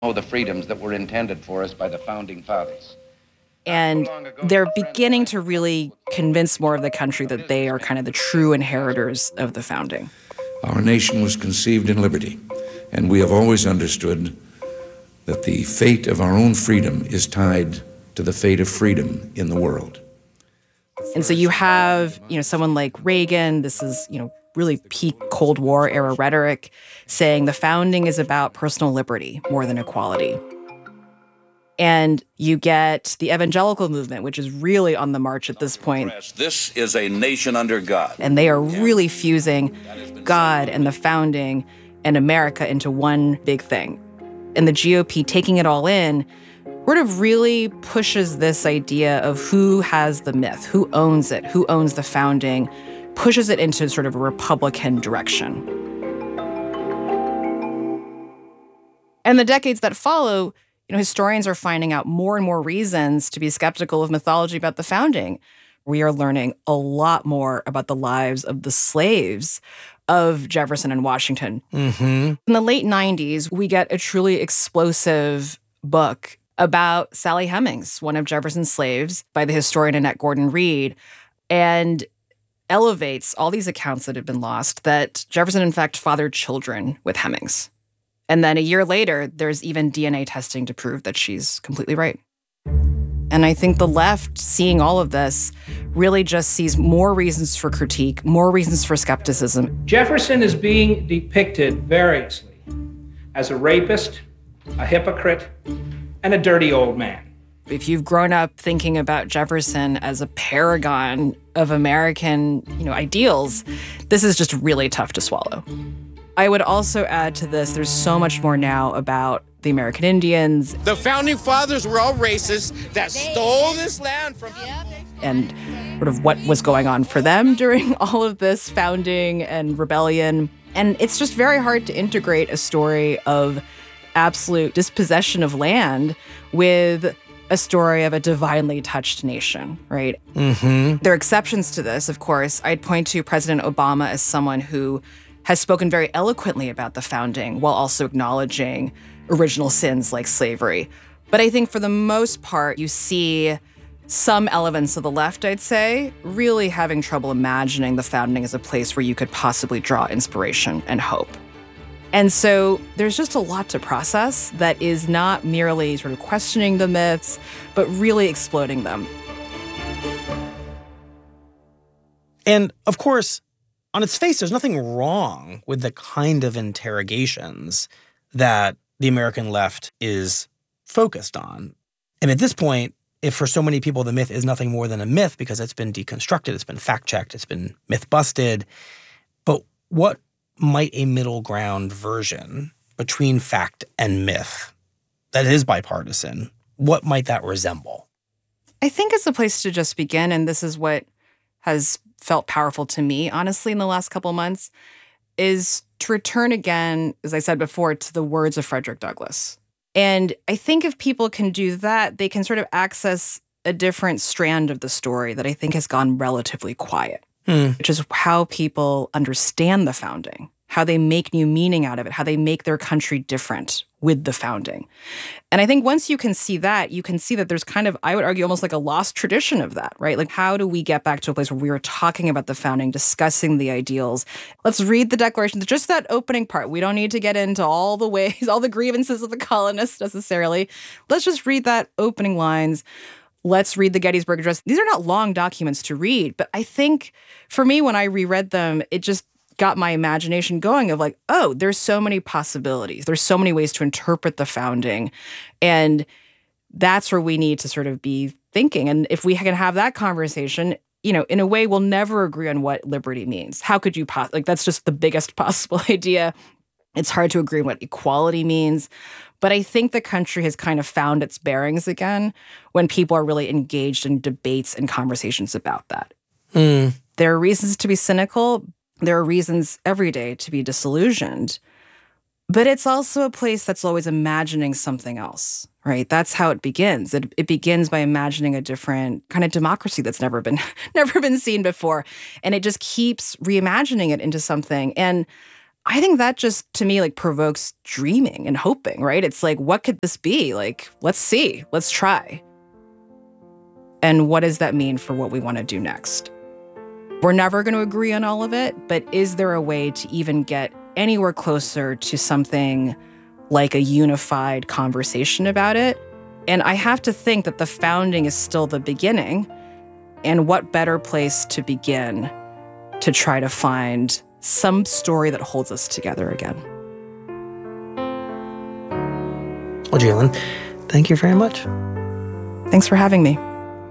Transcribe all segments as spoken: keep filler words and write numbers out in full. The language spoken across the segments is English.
Oh, the freedoms that were intended for us by the founding fathers. And they're beginning to really convince more of the country that they are kind of the true inheritors of the founding. Our nation was conceived in liberty, and we have always understood that the fate of our own freedom is tied to the fate of freedom in the world. And so you have, you know, someone like Reagan, this is, you know, really peak Cold War era rhetoric, saying the founding is about personal liberty more than equality. And you get the evangelical movement, which is really on the march at this point. This is a nation under God. And they are really fusing God and the founding and America into one big thing. And the G O P taking it all in sort of really pushes this idea of who has the myth, who owns it, who owns the founding, pushes it into sort of a Republican direction. And the decades that follow, you know, historians are finding out more and more reasons to be skeptical of mythology about the founding. We are learning a lot more about the lives of the slaves of Jefferson and Washington. Mm-hmm. In the late nineties, we get a truly explosive book about Sally Hemings, one of Jefferson's slaves, by the historian Annette Gordon Reed, and elevates all these accounts that had been lost, that Jefferson, in fact, fathered children with Hemings. And then a year later, there's even D N A testing to prove that she's completely right. And I think the left, seeing all of this, really just sees more reasons for critique, more reasons for skepticism. Jefferson is being depicted variously as a rapist, a hypocrite, and a dirty old man. If you've grown up thinking about Jefferson as a paragon of American, you know, ideals, this is just really tough to swallow. I would also add to this, there's so much more now about the American Indians. The founding fathers were all racists that stole this land from... And sort of what was going on for them during all of this founding and rebellion. And it's just very hard to integrate a story of absolute dispossession of land with a story of a divinely touched nation, right? Mm-hmm. There are exceptions to this, of course. I'd point to President Obama as someone who has spoken very eloquently about the founding while also acknowledging original sins like slavery. But I think for the most part, you see some elements of the left, I'd say, really having trouble imagining the founding as a place where you could possibly draw inspiration and hope. And so there's just a lot to process that is not merely sort of questioning the myths, but really exploding them. And of course, on its face, there's nothing wrong with the kind of interrogations that the American left is focused on. And at this point, if for so many people the myth is nothing more than a myth because it's been deconstructed, it's been fact-checked, it's been myth-busted, but what might a middle ground version between fact and myth that is bipartisan, what might that resemble? I think it's a place to just begin, and this is what has felt powerful to me, honestly, in the last couple months, is to return again, as I said before, to the words of Frederick Douglass. And I think if people can do that, they can sort of access a different strand of the story that I think has gone relatively quiet, hmm. which is how people understand the founding, how they make new meaning out of it, how they make their country different with the founding. And I think once you can see that, you can see that there's kind of, I would argue, almost like a lost tradition of that, right? Like, how do we get back to a place where we are talking about the founding, discussing the ideals? Let's read the Declaration, just that opening part. We don't need to get into all the ways, all the grievances of the colonists necessarily. Let's just read that opening lines. Let's read the Gettysburg Address. These are not long documents to read, but I think for me, when I reread them, it just got my imagination going of like, oh, there's so many possibilities. There's so many ways to interpret the founding. And that's where we need to sort of be thinking. And if we can have that conversation, you know, in a way, we'll never agree on what liberty means. How could you possibly, like, that's just the biggest possible idea. It's hard to agree on what equality means. But I think the country has kind of found its bearings again when people are really engaged in debates and conversations about that. Mm. There are reasons to be cynical. There are reasons every day to be disillusioned. But it's also a place that's always imagining something else, right? That's how it begins. It, it begins by imagining a different kind of democracy that's never been never been seen before. And it just keeps reimagining it into something. And I think that just, to me, like provokes dreaming and hoping, right? It's like, what could this be? Like, let's see, let's try. And what does that mean for what we want to do next? We're never going to agree on all of it, but is there a way to even get anywhere closer to something like a unified conversation about it? And I have to think that the founding is still the beginning. And what better place to begin to try to find some story that holds us together again? Well, Jalen, thank you very much. Thanks for having me.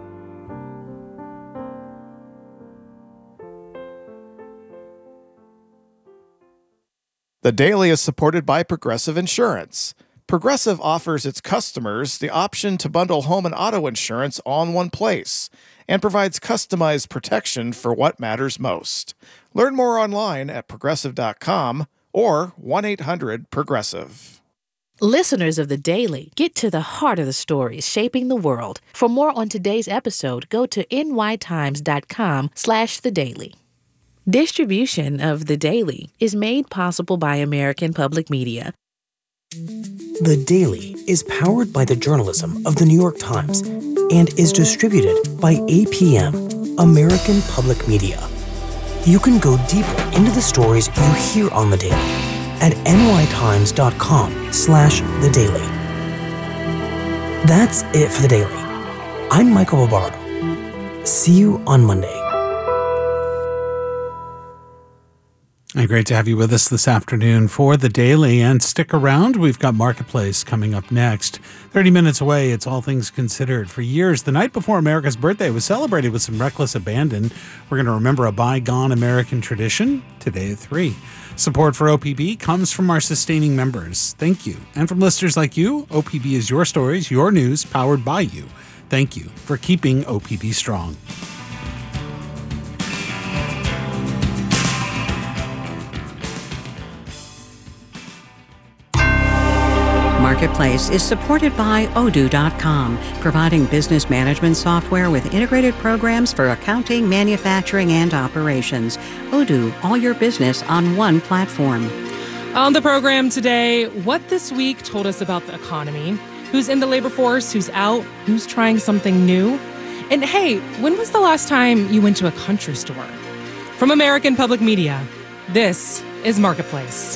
The Daily is supported by Progressive Insurance. Progressive offers its customers the option to bundle home and auto insurance all in one place and provides customized protection for what matters most. Learn more online at progressive dot com or one eight hundred progressive. Listeners of The Daily, get to the heart of the stories shaping the world. For more on today's episode, go to nytimes.com slash the daily. Distribution of The Daily is made possible by American Public Media. The Daily is powered by the journalism of The New York Times and is distributed by A P M, American Public Media. You can go deeper into the stories you hear on The Daily at nytimes.com slash The Daily. That's it for The Daily. I'm Michael Barbaro. See you on Monday. And great to have you with us this afternoon for The Daily. And stick around. We've got Marketplace coming up next. thirty minutes away, it's All Things Considered. For years, the night before America's birthday was celebrated with some reckless abandon. We're going to remember a bygone American tradition today at three. Support for O P B comes from our sustaining members. Thank you. And from listeners like you, O P B is your stories, your news, powered by you. Thank you for keeping O P B strong. Marketplace is supported by Odoo dot com, providing business management software with integrated programs for accounting, manufacturing, and operations. Odoo, all your business on one platform. On the program today, what this week told us about the economy, who's in the labor force, who's out, who's trying something new. And hey, when was the last time you went to a country store? From American Public Media, this is Marketplace.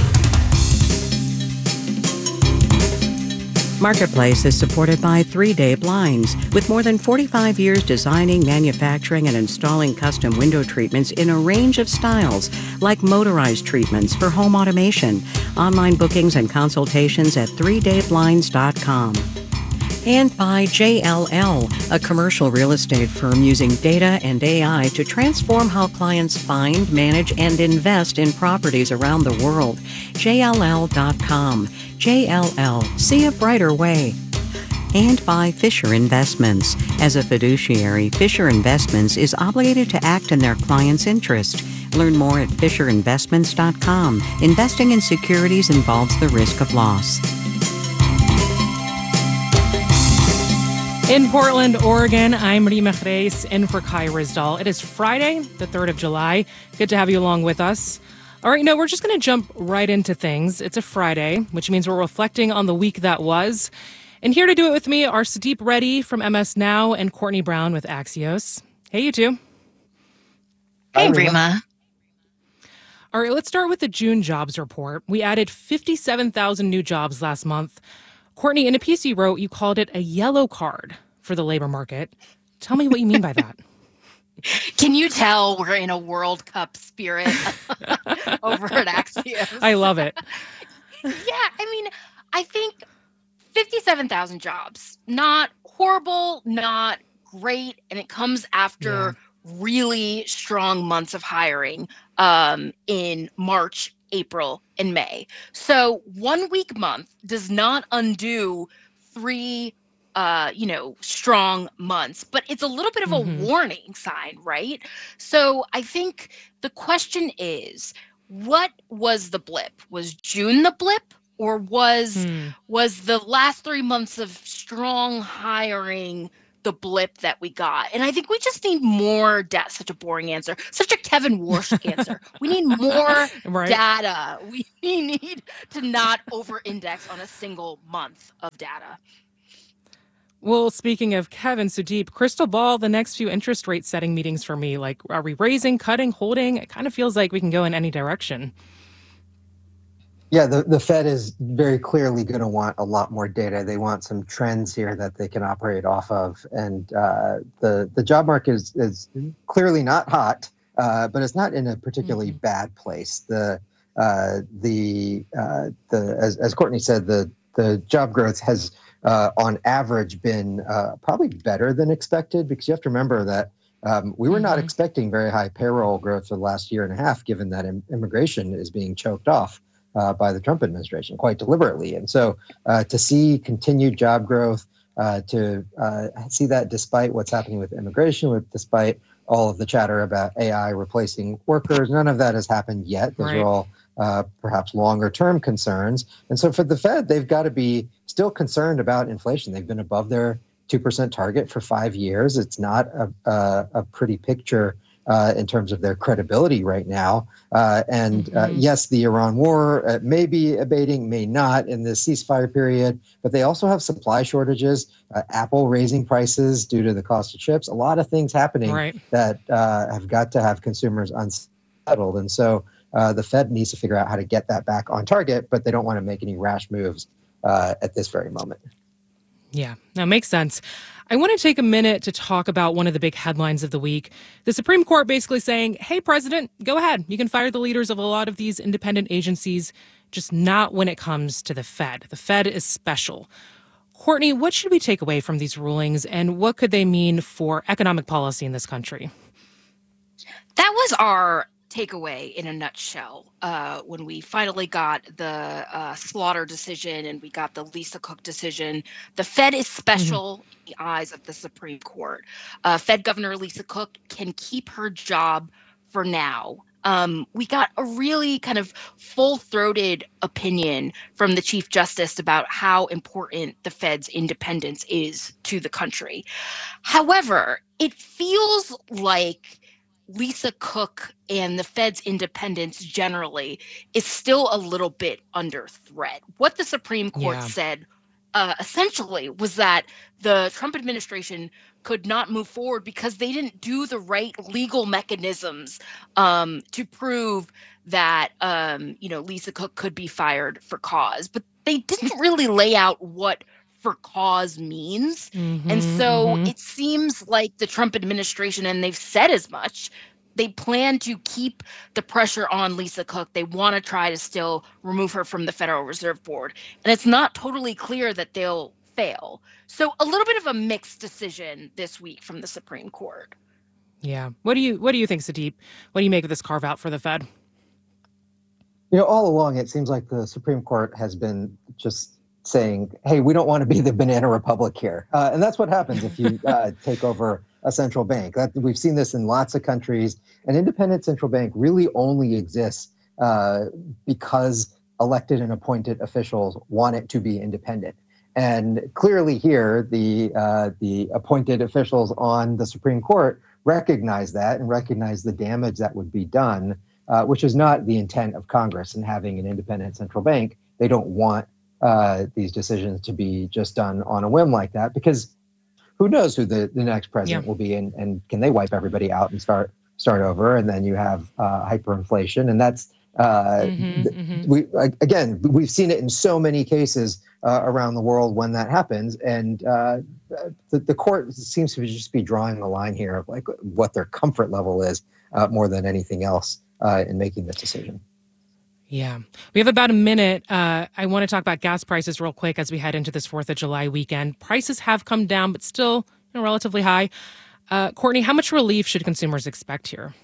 Marketplace is supported by three day Blinds. With more than forty-five years designing, manufacturing, and installing custom window treatments in a range of styles, like motorized treatments for home automation. Online bookings and consultations at three day blinds dot com. And by J L L, a commercial real estate firm using data and A I to transform how clients find, manage, and invest in properties around the world. J L L dot com. J L L, see a brighter way. And by Fisher Investments. As a fiduciary, Fisher Investments is obligated to act in their client's interest. Learn more at fisher investments dot com. Investing in securities involves the risk of loss. In Portland, Oregon, I'm Rima Reis, in for Kai Rizdal. It is Friday, the third of July. Good to have you along with us. All right, no, we're just going to jump right into things. It's a Friday, which means we're reflecting on the week that was. And here to do it with me are Sudeep Reddy from M S Now and Courtney Brown with Axios. Hey, you two. Hey, Rima. All right, let's start with the June jobs report. We added fifty-seven thousand new jobs last month. Courtney, in a piece you wrote, you called it a yellow card for the labor market. Tell me what you mean by that. Can you tell we're in a World Cup spirit over at Axios? I love it. Yeah, I mean, I think fifty-seven thousand jobs, not horrible, not great, and it comes after yeah. really strong months of hiring um, in March, April, and May. So one weak month does not undo three uh, you know, strong months, but it's a little bit of mm-hmm. a warning sign, right? So I think the question is, what was the blip? Was June the blip, or was hmm. was the last three months of strong hiring the blip that we got. And I think we just need more data. Such a boring answer. Such a Kevin Warsh answer. We need more Right. data. We need to not over-index on a single month of data. Well, speaking of Kevin, Sudeep, crystal ball, the next few interest rate setting meetings for me. Like, are we raising, cutting, holding? It kind of feels like we can go in any direction. Yeah, the, the Fed is very clearly going to want a lot more data. They want some trends here that they can operate off of. And uh, the, the job market is, is clearly not hot, uh, but it's not in a particularly mm-hmm. bad place. The uh, the uh, the as, as Courtney said, the the job growth has uh, on average been uh, probably better than expected, because you have to remember that um, we were mm-hmm. not expecting very high payroll growth for the last year and a half, given that im- immigration is being choked off Uh, by the Trump administration quite deliberately. And so uh, to see continued job growth, uh, to uh, see that despite what's happening with immigration, with despite all of the chatter about A I replacing workers, none of that has happened yet. Those Right. are all uh, perhaps longer term concerns. And so for the Fed, they've got to be still concerned about inflation. They've been above their two percent target for five years. It's not a, a, a pretty picture Uh, in terms of their credibility right now. Uh, and uh, Mm-hmm. yes, the Iran war uh, may be abating, may not in the ceasefire period, but they also have supply shortages, uh, Apple raising prices due to the cost of chips, a lot of things happening Right. that uh, have got to have consumers unsettled. And so uh, the Fed needs to figure out how to get that back on target, but they don't want to make any rash moves uh, at this very moment. Yeah, that makes sense. I want to take a minute to talk about one of the big headlines of the week. The Supreme Court basically saying, hey, President, go ahead. You can fire the leaders of a lot of these independent agencies, just not when it comes to the Fed. The Fed is special. Courtney, what should we take away from these rulings, and what could they mean for economic policy in this country? That was our takeaway in a nutshell uh, when we finally got the uh, Slaughter decision and we got the Lisa Cook decision. The Fed is special mm-hmm. in the eyes of the Supreme Court. Uh, Fed Governor Lisa Cook can keep her job for now. Um, we got a really kind of full-throated opinion from the Chief Justice about how important the Fed's independence is to the country. However, it feels like Lisa Cook and the Fed's independence generally is still a little bit under threat. What the Supreme Court Yeah. said uh, essentially was that the Trump administration could not move forward because they didn't do the right legal mechanisms um, to prove that um, you know Lisa Cook could be fired for cause. But they didn't really lay out what for cause means. Mm-hmm, and so mm-hmm. it seems like the Trump administration, and they've said as much, they plan to keep the pressure on Lisa Cook. They want to try to still remove her from the Federal Reserve Board. And it's not totally clear that they'll fail. So a little bit of a mixed decision this week from the Supreme Court. Yeah. What do you what do you think, Sudeep? What do you make of this carve out for the Fed? You know, all along, it seems like the Supreme Court has been just saying, hey, we don't want to be the banana republic here. Uh, and that's what happens if you uh, take over a central bank. That, we've seen this in lots of countries. An independent central bank really only exists uh, because elected and appointed officials want it to be independent. And clearly here, the uh, the appointed officials on the Supreme Court recognize that and recognize the damage that would be done, uh, which is not the intent of Congress in having an independent central bank. They don't want Uh, these decisions to be just done on a whim like that, because who knows who the, the next president yeah. will be, and, and can they wipe everybody out and start start over, and then you have uh, hyperinflation, and that's uh, mm-hmm, th- mm-hmm. we again we've seen it in so many cases uh, around the world when that happens, and uh, the, the court seems to just be drawing the line here of like what their comfort level is uh, more than anything else uh, in making this decision. Yeah. We have about a minute. Uh, I want to talk about gas prices real quick as we head into this fourth of July weekend. Prices have come down, but still you know, relatively high. Uh, Courtney, how much relief should consumers expect here?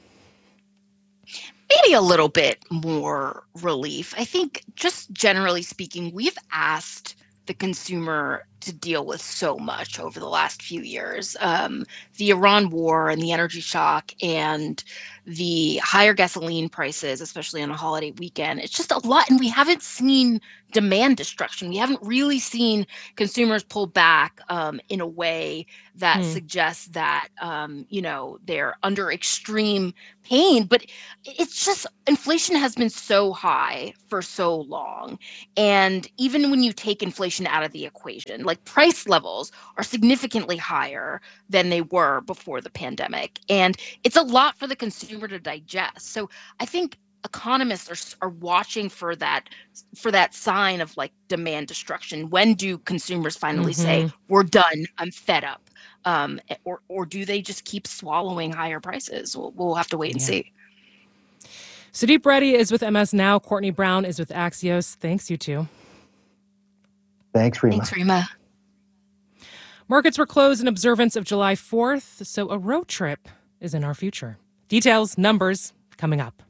Maybe a little bit more relief. I think just generally speaking, we've asked the consumer to deal with so much over the last few years. Um, the Iran war and the energy shock and the higher gasoline prices, especially on a holiday weekend. It's just a lot. And we haven't seen demand destruction. We haven't really seen consumers pull back um, in a way that Hmm. suggests that, um, you know, they're under extreme pain. But it's just inflation has been so high for so long. And even when you take inflation out of the equation, like price levels are significantly higher than they were before the pandemic. And it's a lot for the consumer to digest. So I think economists are, are watching for that for that sign of like demand destruction. When do consumers finally say, Mhm. we're done, I'm fed up? Um, or, or do they just keep swallowing higher prices? We'll, we'll have to wait and Yeah. see. Sudeep Reddy is with M S Now. Courtney Brown is with Axios. Thanks, you two. Thanks, Rima. Thanks, Rima. Markets were closed in observance of July fourth, so a road trip is in our future. Details, numbers, coming up.